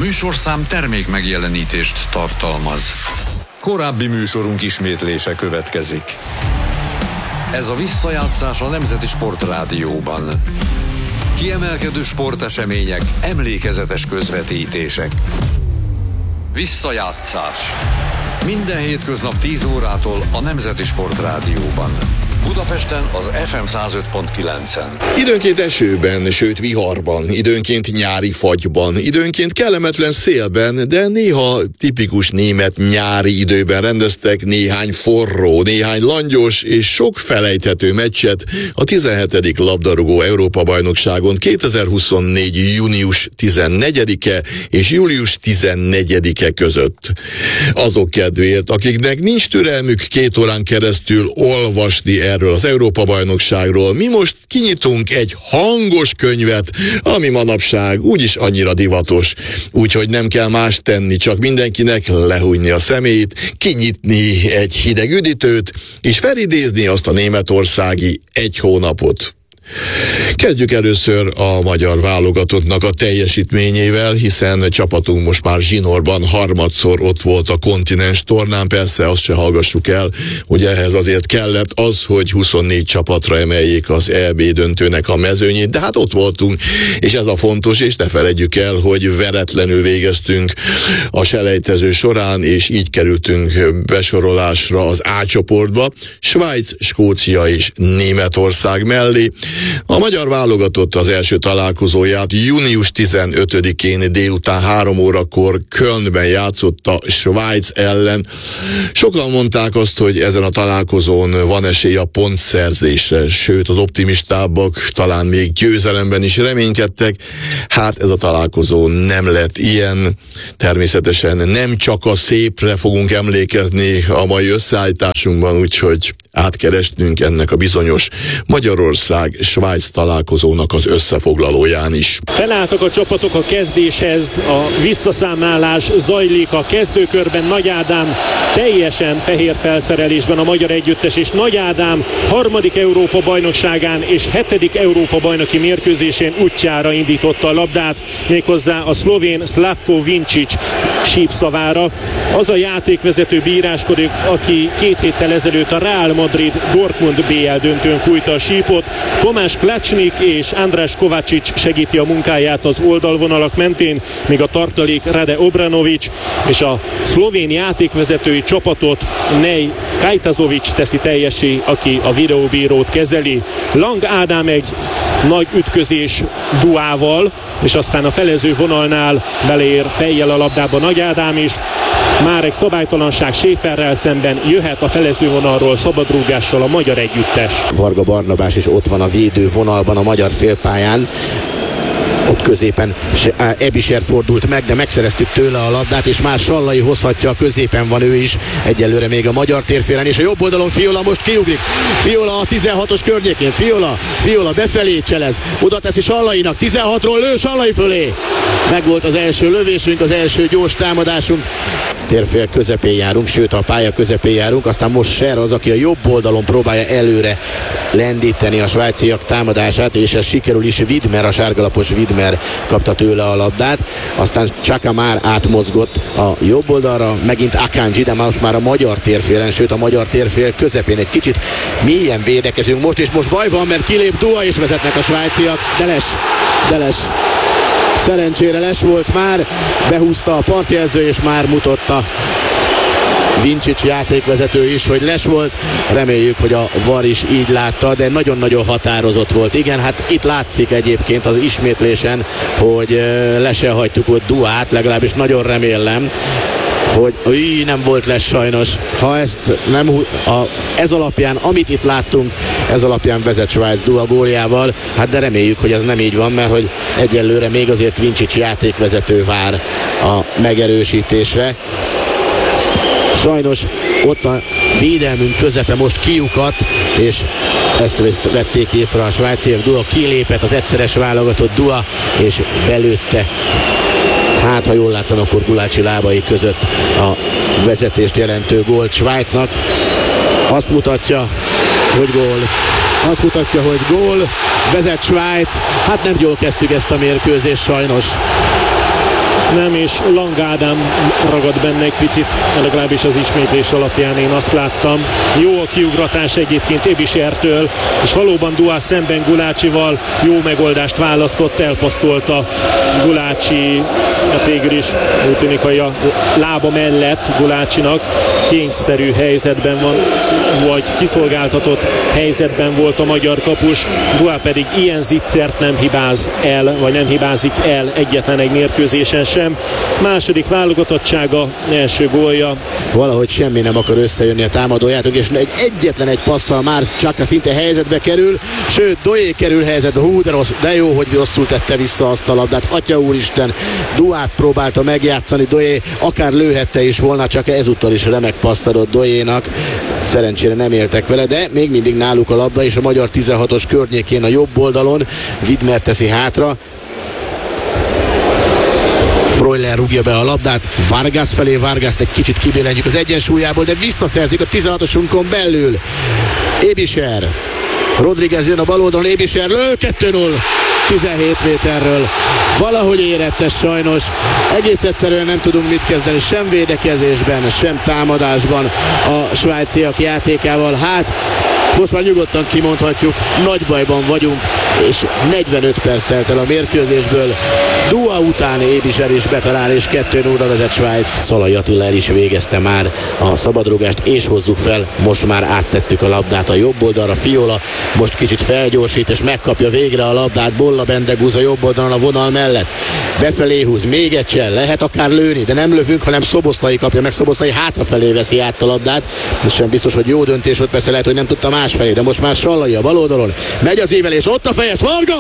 műsorszám termék megjelenítést tartalmaz. Korábbi műsorunk ismétlése következik. Ez a visszajátszás a Nemzeti Sportrádióban. Kiemelkedő sportesemények, emlékezetes közvetítések. Visszajátszás. Minden hétköznap 10 órától a Nemzeti Sportrádióban. Budapesten az FM 105.9-en. Időnként esőben, sőt viharban, időnként nyári fagyban, időnként kellemetlen szélben, de néha tipikus német nyári időben rendeztek néhány forró, néhány langyos és sok felejthető meccset a 17. labdarúgó Európa-bajnokságon 2024. június 14-e és július 14-e között. Azok kedvéért, akiknek nincs türelmük 2 órán keresztül olvasni erről az Európa-bajnokságról, mi most kinyitunk egy hangos könyvet, ami manapság úgyis annyira divatos, úgyhogy nem kell más tenni, csak mindenkinek lehújni a szemét, kinyitni egy hideg üdítőt, és felidézni azt a németországi 1 hónapot. Kezdjük először a magyar válogatottnak a teljesítményével, hiszen csapatunk most már zsinórban harmadszor ott volt a kontinens tornán. Persze azt se hallgassuk el, hogy ehhez azért kellett az, hogy 24 csapatra emeljék az EB döntőnek a mezőnyét, de hát ott voltunk, és ez a fontos, és ne feledjük el, hogy veretlenül végeztünk a selejtező során, és így kerültünk besorolásra az A csoportba, Svájc, Skócia és Németország mellé. A magyar válogatott az első találkozóját június 15-én délután 3 órakor Kölnben játszotta Svájc ellen. Sokan mondták azt, hogy ezen a találkozón van esély a pontszerzésre, sőt az optimistábbak talán még győzelemben is reménykedtek. Hát ez a találkozó nem lett ilyen. Természetesen nem csak a szépre fogunk emlékezni a mai összeállításunkban, úgyhogy átkerestünk ennek a bizonyos Magyarország-Svájc találkozónak az összefoglalóján is. Felálltak a csapatok a kezdéshez, a visszaszámlálás zajlik a kezdőkörben. Nagy Ádám teljesen fehér felszerelésben a magyar együttes, és Nagy Ádám 3. Európa-bajnokságán és 7. Európa-bajnoki mérkőzésén útjára indította a labdát, méghozzá a szlovén Slavko Vincic sípszavára. Az a játékvezető bíráskodik, aki 2 héttel ezelőtt a Real Madrid Dortmund BL döntőn fújta a sípot. Tomás Klacsnik és András Kovácsics segíti a munkáját az oldalvonalak mentén, míg a tartalék Rade Obranović, és a szlovén játékvezetői csapatot Nej Kajtazović teszi teljessé, aki a videóbírót kezeli. Lang Ádám egy nagy ütközés Duával, és aztán a felező vonalnál beleér fejjel a labdába Nagy Ádám is. Már egy szabálytalanság Schäferrel szemben, jöhet a felezővonalról szabadrúgással a magyar együttes. Varga Barnabás is ott van a védővonalban a magyar félpályán. Ott középen Ebiser fordult meg, de megszereztük tőle a labdát, és már Sallai hozhatja, a középen van ő is, egyelőre még a magyar térfélen, és a jobb oldalon Fiola most kiugrik. Fiola a 16-os környékén, Fiola befelé cselez, oda teszi Sallainak, 16-ról lő Sallai fölé. Megvolt az első lövésünk, az első gyors támadásunk. Térfél közepén járunk, sőt a pálya közepén járunk, aztán most Scher az, aki a jobb oldalon próbálja előre lendíteni a svájciak támadását, és ez sikerül is. Widmer, a sárgalapos Widmer kapta tőle a labdát, aztán Csaka már átmozgott a jobb oldalra, megint Akanji, de most már a magyar térfélen, sőt a magyar térfél közepén egy kicsit mélyen védekezünk most, és most baj van, mert kilép Dua, és vezetnek a svájciak. Deles szerencsére Les volt már, behúzta a partjelző, és már mutatta Vincic játékvezető is, hogy Les volt. Reméljük, hogy a VAR is így látta, de nagyon-nagyon határozott volt. Igen, hát itt látszik egyébként az ismétlésen, hogy le se hagytuk ott Duát, legalábbis nagyon remélem, hogy nem volt Les sajnos. Ha ezt nem, ez alapján, amit itt láttunk, ez alapján vezet Svájc Dua góljával, hát de reméljük, hogy ez nem így van, mert hogy egyelőre még azért Vincic játékvezető vár a megerősítésre. Sajnos ott a védelmünk közepe most kiukadt, és ezt vették észre a svájciak. Dua kilépett, az egyszeres válogatott Dua, és belőtte. Hát, ha jól láttam, akkor Gulácsi lábai között a vezetést jelentő gólt Svájcnak. Azt mutatja, hogy gól. Vezet Svájc. Hát nem jól kezdtük ezt a mérkőzést sajnos. nem, és Lang Ádám ragad benne egy picit, legalábbis az ismétlés alapján én azt láttam. Jó a kiugratás egyébként Ebisertől, és valóban Dua szemben Gulácsival jó megoldást választott, elpasszolta Gulácsi, hát végül is úgy tűnik, hogy a lába mellett Gulácsinak kényszerű helyzetben van, vagy kiszolgáltatott helyzetben volt a magyar kapus. Dua pedig ilyen zicsert nem hibáz el, vagy nem hibázik el egyetlen egy mérkőzésen sem. Második válogatottsága, első gólja. Valahogy semmi nem akar összejönni a támadójátok, és egyetlen egy passzal már csak szinte helyzetbe kerül, sőt, Doé kerül helyzetbe. Hú, de jó, hogy rosszul tette vissza azt a labdát. Atya úristen, Duát próbálta megjátszani Doé, akár lőhette is volna, csak ezúttal is remek paszt adott Doénak. Szerencsére nem éltek vele, de még mindig náluk a labda, és a magyar 16-os környékén a jobb oldalon Widmer teszi hátra. Freuler rúgja be a labdát Vargas felé, Vargast egy kicsit kibélenjük az egyensúlyából, de visszaszerzik a 16-osunkon belül. Ebiser, Rodriguez jön a bal oldalon, Ebiser lő, 2-0 17 méterről. Valahogy érett ez sajnos. Egész egyszerűen nem tudunk mit kezdeni, sem védekezésben, sem támadásban a svájciak játékával. Hát most már nyugodtan kimondhatjuk, nagy bajban vagyunk, és 45 perc telt el a mérkőzésből. Dua után Ebiser is betalál, és 2-0-ra vezet Svájc. Szalai Attila el is végezte már a szabadrugást, és hozzuk fel, most már áttettük a labdát a jobb oldalra. Fiola most kicsit felgyorsít, és megkapja végre a labdát. Bolla Bendegúz a jobb oldalon a vonal mellett. Befelé húz, még egy csel, lehet akár lőni, de nem lövünk, hanem Szoboszlai kapja meg. Szoboszlai hátrafelé veszi át a labdát. Ez sem biztos, hogy jó döntés volt, persze lehet, hogy nem tudta másfelé, de most már Sallai a bal oldalon. Megy az ívelés, ott a fejes, Varga,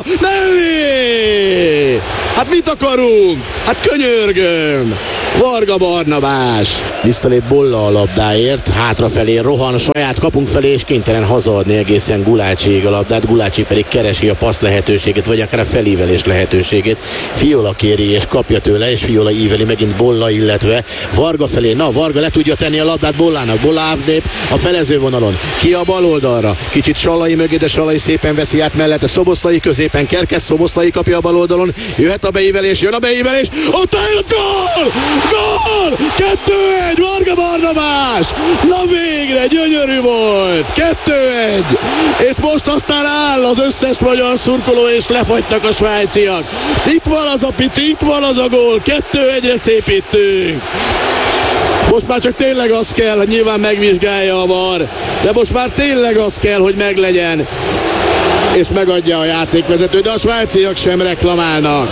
mellé! Hát mit akarunk? Hát könyörgöm! Varga Barnabás visszalép Bolla a labdáért, hátrafelé rohan saját kapunk felé, és kénytelen hazaadni egészen Gulácsiig a labdát. Gulácsi pedig keresi a passz lehetőségét, vagy akár a felívelés lehetőségét. Fiola kéri és kapja tőle, és Fiola íveli megint Bolla, illetve Varga felé. Na, Varga le tudja tenni a labdát Bollának. Bolla átlép a felező vonalon, ki a bal oldalra, kicsit Sallai mögé, de Sallai szépen veszi át mellette. Szoboszlai középen Kerkez, Szoboszlai kapja a bal oldalon, jöhet a beívelés, jön a beívelés, ott eljött gól! Gól! 2-1, Varga Barnabás! Na végre, gyönyörű volt! 2-1! És most aztán áll az összes magyar szurkoló, és lefagytak a svájciak. Itt van az a pici, itt van az a gól, 2-1-re szépítünk. Most már csak tényleg az kell, nyilván megvizsgálja a VAR, de most már tényleg az kell, hogy meglegyen, és megadja a játékvezető, de a svájciak sem reklamálnak.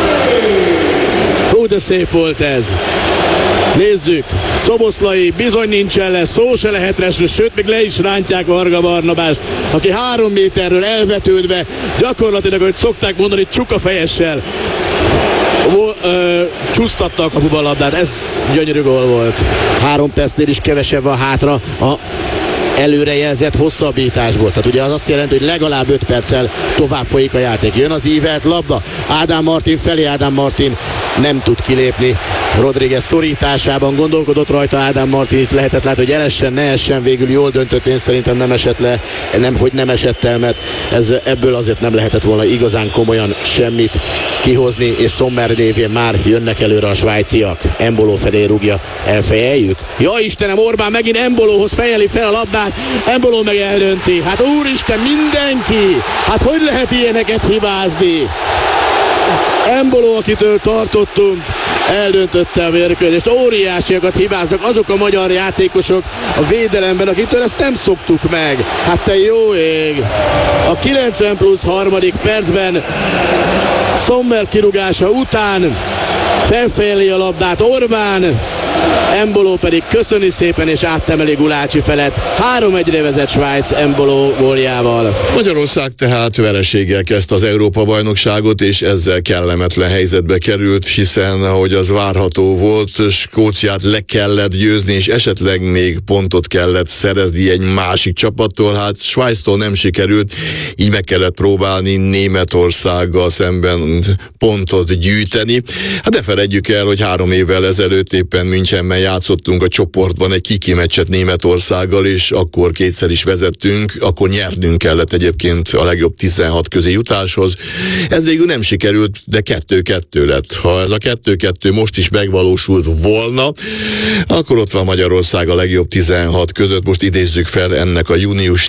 Hú, de szép volt ez. Nézzük, Szoboszlai bizony nincsen lesz, szó se lehet reső, sőt még le is rántják Varga Barnabást, aki 3 méterről elvetődve, gyakorlatilag, hogy szokták mondani, csukafejessel csúsztatta a kapuba a labdát. Ez gyönyörű gól volt. 3 percnél is kevesebb van hátra a előrejelzett hosszabbításból. Tehát ugye az azt jelenti, hogy legalább 5 perccel tovább folyik a játék. Jön az ívelt labda, Ádám Martin felé, Ádám Martin nem tud kilépni. Rodriguez szorításában gondolkodott rajta Ádám Martin, itt lehetett látni, hogy elessen, ne essen, végül jól döntött, én szerintem nem esett le, hogy nem esett el, mert ebből azért nem lehetett volna igazán komolyan semmit kihozni, és Sommer révén már jönnek előre a svájciak. Embolo felé rúgja, elfejeljük. Ja Istenem, Orbán megint Embolohoz fejeli fel a labdát, Embolo meg eldönti. Hát úristen, mindenki! Hát hogy lehet ilyeneket hibázni? Embolo, akitől tartottunk, eldöntötte a mérkőzést. Óriásiakat hibáznak azok a magyar játékosok a védelemben, akitől ezt nem szoktuk meg. Hát te jó ég! A 90+3. percben Sommer kirúgása után felfejeli a labdát Orbán, Embolo pedig köszöni szépen, és áttemeli Gulácsi felett. 3-1-re vezet Svájc Embolo góljával. Magyarország tehát vereséggel kezdte az Európa-bajnokságot, és ezzel kellemetlen helyzetbe került, hiszen ahogy az várható volt, Skóciát le kellett győzni, és esetleg még pontot kellett szerezni egy másik csapattól. Hát Svájctól nem sikerült, így meg kellett próbálni Németországgal szemben pontot gyűjteni. Hát ne feledjük el, hogy 3 évvel ezelőtt éppen Münchenben játszottunk a csoportban egy kiki meccset Németországgal, és akkor kétszer is vezettünk, akkor nyernünk kellett egyébként a legjobb 16 közé jutáshoz. Ez végül nem sikerült, de 2-2 lett. Ha ez a 2-2 most is megvalósult volna, akkor ott van Magyarország a legjobb 16 között. Most idézzük fel ennek a június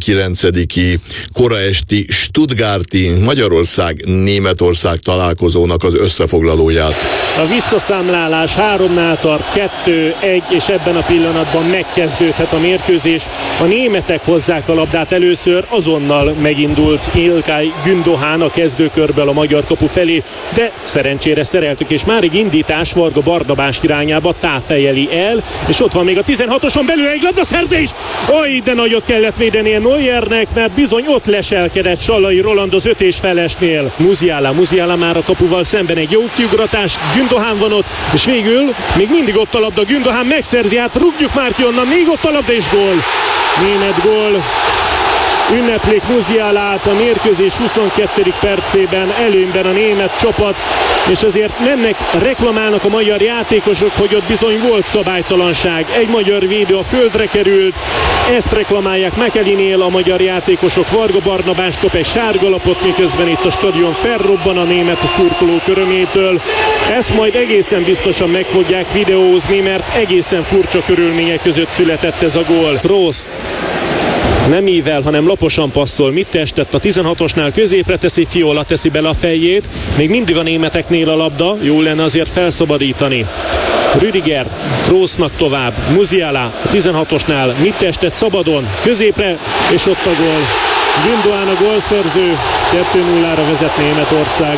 19-i koraesti stuttgarti Magyarország-Németország találkozónak az összefoglalóját. A visszaszámlálás 3-nál tart, 2-1, és ebben a pillanatban megkezdődhet a mérkőzés. A németek hozzák a labdát először, azonnal megindult Ilkay Gündoğan a kezdőkörből a magyar kapu felé, de szerencsére szereltük, és márig indítás Varga Barnabás irányába táfejeli el, és ott van még a 16-oson belül egy labdaszerzés! Oj, de nagyot kellett védenie Neuernek, mert bizony ott leselkedett Sallai Roland az 5 és felesnél. Musiala már a kapuval szemben, egy jó kiugratás, Gündoğan van ott, és végül még mindig ott a labda, Gündoğan megszerzi, hát rúgjuk már ki onnan, még ott a labda és gól. Német gól. Ünneplik Musialát, a mérkőzés 22. percében előnyben a német csapat, és azért mennek, reklamálnak a magyar játékosok, hogy ott bizony volt szabálytalanság. Egy magyar védő a földre került, ezt reklamálják Mekelinél a magyar játékosok. Varga Barnabás kap egy sárgalapot, miközben itt a stadion felrobban a német szurkolók örömétől. Ezt majd egészen biztosan meg fogják videózni, mert egészen furcsa körülmények között született ez a gól. Rossz. Nem ível, hanem laposan passzol. Mit testett a 16-osnál, középre teszi, Fiola teszi bele a fejét. Még mindig a németeknél a labda, jó lenne azért felszabadítani. Rüdiger, Kroosnak tovább, Musiala a 16-osnál, mit testett szabadon, középre, és ott a gól. Gündoğan a gólszerző, 2-0-ra vezet Németország.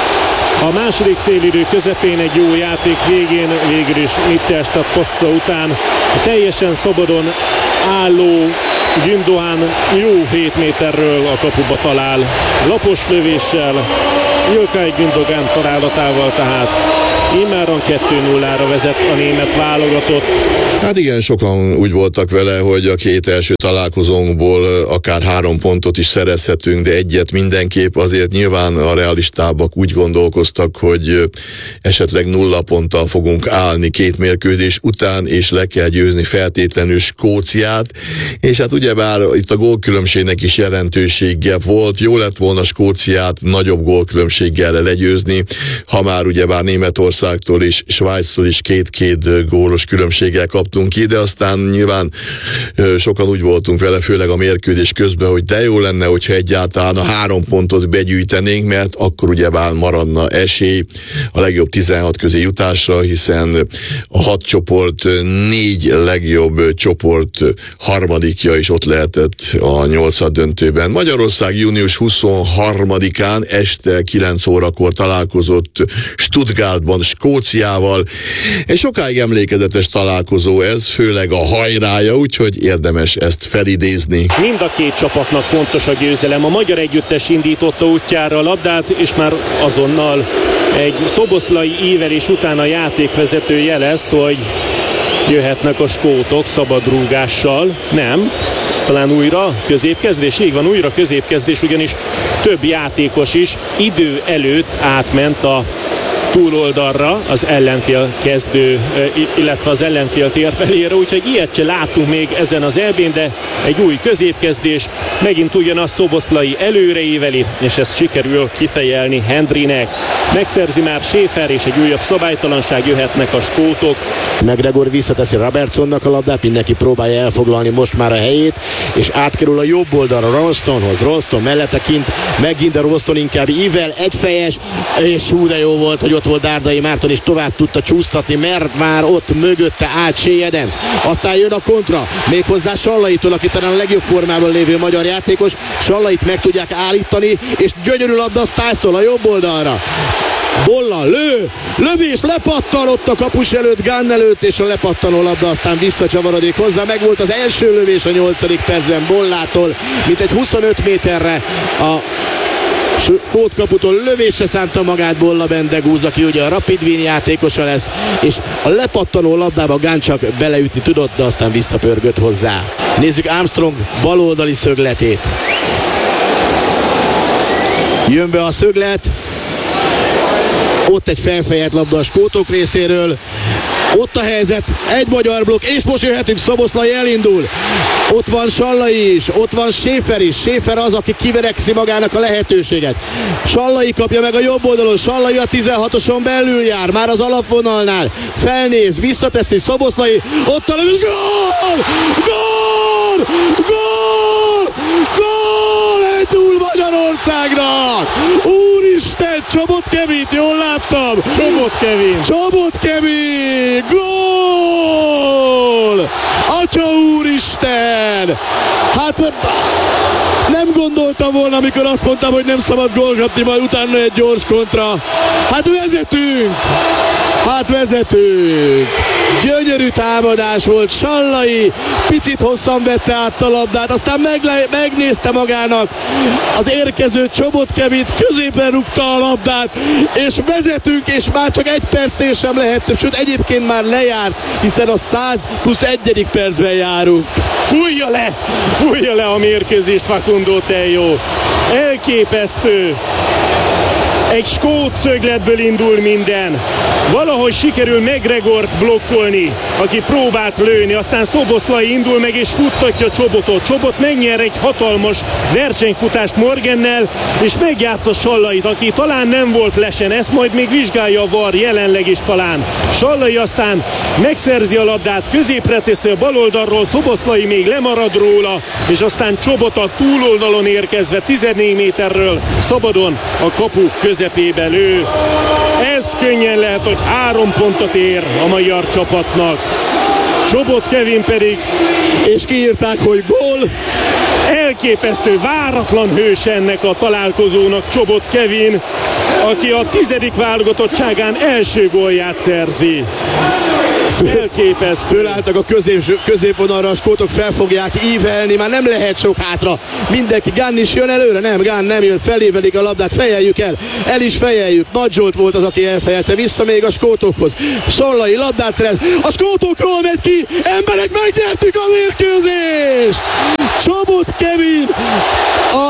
A második félidő közepén egy jó játék végén, végül is Mittelstadt passza után a teljesen szabadon álló Gündoğan jó 7 méterről a kapuba talál. Lapos lövéssel, Ilkay Gündoğan találatával tehát immáron 2-0-ra vezet a német válogatott. Hát igen, sokan úgy voltak vele, hogy a két első találkozónkból akár 3 pontot is szerezhetünk, de egyet mindenképp. Azért nyilván a realistábbak úgy gondolkoztak, hogy esetleg 0 ponttal fogunk állni 2 mérkőzés után, és le kell győzni feltétlenül Skóciát, és hát ugyebár itt a gólkülönbségnek is jelentősége volt. Jó lett volna Skóciát nagyobb gólkülönbséggel legyőzni, ha már ugyebár Németországtól és Svájctól is 2 gólos különbséggel kaptunk ki, de aztán nyilván sokan úgy voltunk vele, főleg a mérkőzés közben, hogy de jó lenne, hogyha egyáltalán a 3 pontot begyűjtenénk, mert akkor ugyebár maradna esély a legjobb 16 közé jutásra, hiszen a 6 csoport 4 legjobb csoport harmadikja is ott lehetett a 8. döntőben. Magyarország június 23-án este 9 órakor találkozott Stuttgartban Skóciával. Egy sokáig emlékezetes találkozó ez, főleg a hajrája, úgyhogy érdemes ezt felidézni. Mind a két csapatnak fontos a győzelem. A magyar együttes indította útjára a labdát, és már azonnal egy szoboszlai ívelés után a játékvezető jelez, hogy jöhetnek a skótok szabadrúgással. Nem, talán újra középkezdés, így van, újra középkezdés, ugyanis több játékos is idő előtt átment a túloldalra az ellenfél kezdő, illetve az ellenfél térfelére, úgyhogy ilyet se láttunk még ezen az EB-n, de egy új középkezdés, megint ugyanaz Szoboszlai előreíveli, és ezt sikerül kifejelni Hendrinek. Megszerzi már Schäfer, és egy újabb szabálytalanság, jöhetnek a skótok. McGregor visszateszi Robertsonnak a labdát, mindenki próbálja elfoglalni most már a helyét, és átkerül a jobb oldalra Ralstonhoz. Ralston mellette kint, megint a Ralston inkább ível, egyfejes, és hú de jó volt, hogy ott volt Dárdai Márton, és tovább tudta csúsztatni, mert már ott mögötte állt Shea Adams. Aztán jön a kontra, méghozzá Sallaitól, aki talán a legjobb formában lévő magyar játékos. Sallait meg tudják állítani, és gyönyörű labda Stiles-tól a jobb oldalra. Bolla, lövés, lepattan ott a kapus előtt, Gunn előtt, és a lepattanó labda aztán visszacsavarodik hozzá. Meg volt az első lövés a 8. percben Bollától, mint egy 25 méterre a Skótkaputól lövésre szánta magát Bolla Bendegúz, aki ugye a Rapid Wien játékosa lesz, és a lepattanó labdába Gunn csak beleütni tudott, de aztán visszapörgött hozzá. Nézzük Armstrong baloldali szögletét. Jön be a szöglet, Ott egy felfejelt labda a skótok részéről. Ott a helyzet, egy magyar blokk, és most jöhetünk, Szoboszlai elindul. Ott van Sallai is, ott van Schäfer is. Schäfer az, aki kiverekszi magának a lehetőséget. Sallai kapja meg a jobb oldalon, Sallai a 16-oson belül jár, már az alapvonalnál. Felnéz, visszateszi, Szoboszlai, ott a lövés, gól! Gól! Gól! Gól! Egy-0 Magyarországnak! Úristen, Csobot Kevint, jól láttam! Csobot Kevin! Gól! Atya úristen! Hát nem gondoltam volna, amikor azt mondtam, hogy nem szabad gólgatni, majd utána egy gyors kontra. Hát vezetünk! Gyönyörű támadás volt, Sallai picit hosszan vette át a labdát, aztán megnézte magának az érkező Csobot Kevint, középen rúgta a labdát, és vezetünk, és már csak egy percnél sem lehet több, sőt egyébként már lejárt, hiszen a 100+1. percben járunk. Fújja le a mérkőzést Facundo Tello. Elképesztő. Egy skót szögletből indul minden. Valahogy sikerül McGregort blokkolni, aki próbált lőni, aztán Szoboszlai indul meg és futtatja Csobotot. Csobot megnyer egy hatalmas versenyfutást Morgannel, és megjátsza Sallait, aki talán nem volt lesen, ezt majd még vizsgálja a VAR, jelenleg is talán. Sallai aztán megszerzi a labdát, középre teszi a baloldalról, Szoboszlai még lemarad róla, és aztán Csobot a túloldalon érkezve 14 méterről szabadon a kapu közepébe lő. Ez könnyen lehet, hogy 3 pontot ér a magyar csapatnak. Csobot Kevin pedig, és kiírták, hogy gól. Elképesztő, váratlan hős ennek a találkozónak Csobot Kevin, aki a 10. válogatottságán első gólját szerzi. Elképesztő. Fölálltak a középvonalra, a skótok fel fogják ívelni, már nem lehet sok hátra. Mindenki, Gunn is jön előre? Nem, Gunn nem jön, felévelik a labdát, fejeljük el is fejeljük. Nagy Zsolt volt az, aki elfejelte, vissza még a skótokhoz. Sallai labdát szerez, a skótokról megy ki, emberek, megnyertük a mérkőzést! Csobot Kevin a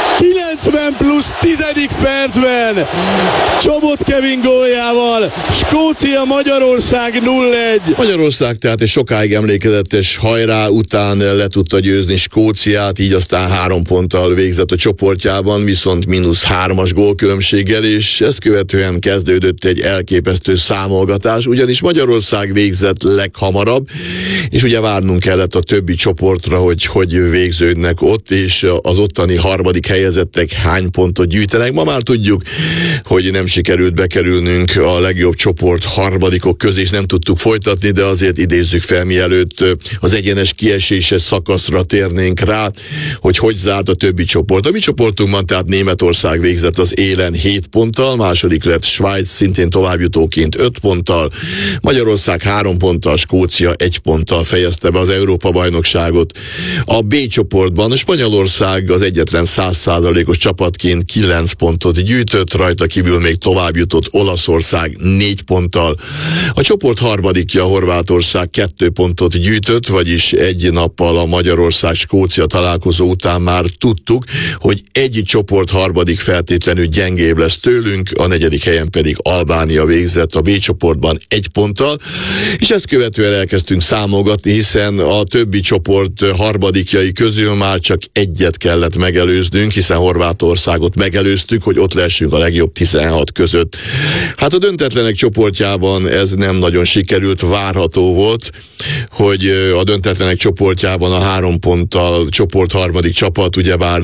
90+10. percben Csobot Kevin góljával Skócia-Magyarország 0-1. Magyarország tehát egy sokáig emlékezetes hajrá után le tudta győzni Skóciát, így aztán 3 ponttal végzett a csoportjában, viszont -3 gólkülönbséggel, és ezt követően kezdődött egy elképesztő számolgatás, ugyanis Magyarország végzett leghamarabb, és ugye várnunk kellett a többi csoportra, hogy végződnek ott, és az ottani harmadik helyezettek hány pontot gyűjtenek. Ma már tudjuk, hogy nem sikerült bekerülnünk a legjobb csoport harmadikok közé, és nem tudtuk folytatni, de azért idézzük fel, mielőtt az egyenes kieséses szakaszra térnénk rá, hogy zárt a többi csoport. A mi csoportunkban tehát Németország végzett az élen 7 ponttal, második lett Svájc szintén továbbjutóként 5 ponttal, Magyarország 3 ponttal, Skócia 1 ponttal fejezte be az Európa-bajnokságot. A B csoportban Spanyolország az egyetlen 100%-os csapatként 9 pontot gyűjtött, rajta kívül még továbbjutott Olaszország 4 ponttal. A csoport harmadikja Horvátország 2 pontot gyűjtött, vagyis egy nappal a Magyarország-Skócia találkozó után már tudtuk, hogy egy csoport harmadik feltétlenül gyengébb lesz tőlünk, a 4. helyen pedig Albánia végzett a B csoportban 1 ponttal, és ezt követően elkezdtünk számolgatni, hiszen a többi csoport harmadikjai közül már csak egyet kellett megelőznünk, hiszen Horvátországot megelőztük, hogy ott lehessünk a legjobb 16 között. Hát a döntetlenek csoportjában ez nem nagyon sikerült, várható volt, hogy a döntetlenek csoportjában a 3 ponttal csoport harmadik csapat ugyebár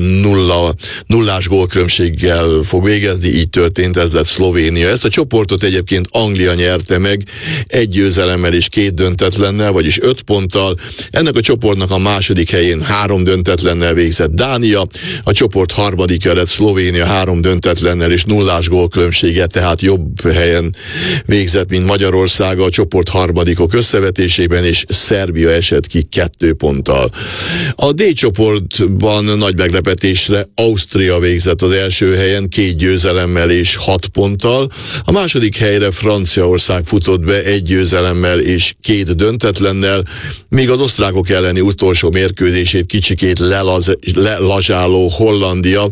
nullás gólkülönbséggel fog végezni, így történt, ez lett Szlovénia. Ezt a csoportot egyébként Anglia nyerte meg 1 győzelemmel és 2 döntetlennel, vagyis 5 ponttal. Ennek a csoportnak a második helyén 3 döntetlennel végzett Dánia, a csoport harmadikja lett Szlovénia 3 döntetlennel és nullás gólkülönbsége, tehát jobb helyen végzett, mint Magyarország a csoport harmadikok összevetésében, és Szerbia esett ki 2 ponttal. A D csoportban nagy meglepetésre Ausztria végzett az első helyen 2 győzelemmel és 6 ponttal, a második helyre Franciaország futott be 1 győzelemmel és 2 döntetlennel, míg az osztrákok elleni utolsó mérkőzését kicsikét lelazsáló Hollandia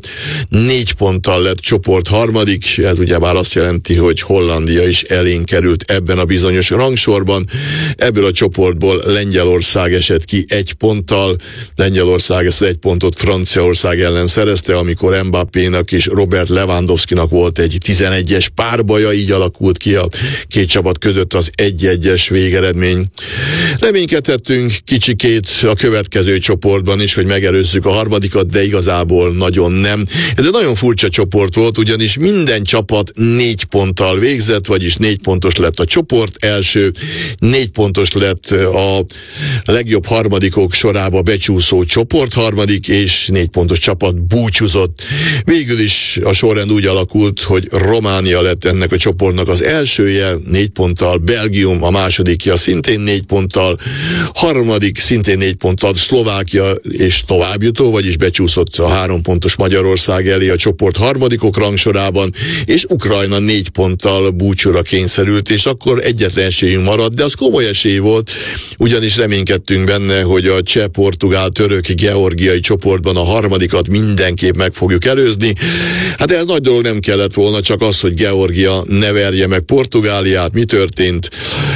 4 ponttal lett csoport harmadik. Ez ugyebár azt jelenti, hogy Hollandia is elénk került ebben a bizonyos rangsorban. Ebből a csoportból Lengyelország esett ki 1 ponttal. Lengyelország ezt 1 pontot Franciaország ellen szerezte, amikor Mbappénak és Robert Lewandowskinak volt egy 11-es párbaja, így alakult ki a két csapat között az 1-1-es végeredmény. Reménykedhettünk kicsikét a következő csoportban is, hogy megelőzzük a harmadikat, de igazából nagyon nem. Ez egy nagyon furcsa csoport volt, ugyanis minden csapat 4 ponttal végzett, vagyis 4 pontos lett a csoport első, 4 pontos lett a legjobb harmadikok sorába becsúszó csoport harmadik, és 4 pontos csapat búcsúzott. Végül is a sorrend úgy alakult, hogy Románia lett ennek a csoportnak az elsője, 4 ponttal, Belgium a másodikja szintén 4 ponttal, harmadik szintén 4 ponttal Szlovákia és továbbjutó, vagyis becsúszott a 3 pontos Magyarország elé a csoport harmadikok rangsorában, és Ukrajna 4 ponttal búcsúra kényszerült, és akkor egyetlen esélyünk maradt, de az komoly esély volt, ugyanis reménykedtünk benne, hogy a cseh, portugál, török, georgiai csoportban a harmadikat mindenképp meg fogjuk előzni. Hát ez nagy dolog nem kellett volna, csak az, hogy Georgia ne verje meg Portugáliát. Mi történt?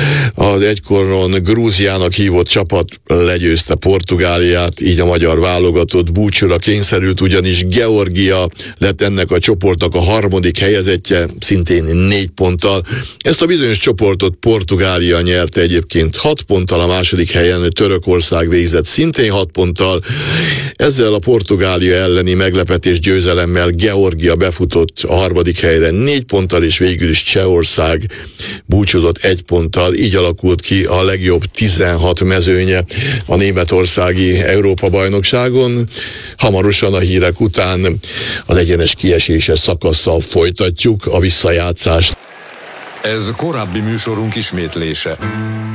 Az egykoron Grúziának hívott csapat legyőzte Portugáliát, így a magyar válogatott búcsúra kényszerült, ugyanis Georgia lett ennek a csoportnak a harmadik helyezettje, szintén 4 ponttal. Ezt a bizonyos csoportot Portugália nyerte egyébként 6 ponttal, a második helyen Törökország végzett szintén 6 ponttal. Ezzel a Portugália elleni meglepetés győzelemmel Georgia befutott a harmadik helyre 4 ponttal, és végül is Csehország búcsúzott 1 ponttal. Így alakult ki a legjobb 16 mezőnye a németországi Európa-bajnokságon. Hamarosan a hírek után az egyenes kieséses szakasszal folytatjuk a visszajátszást. Ez korábbi műsorunk ismétlése.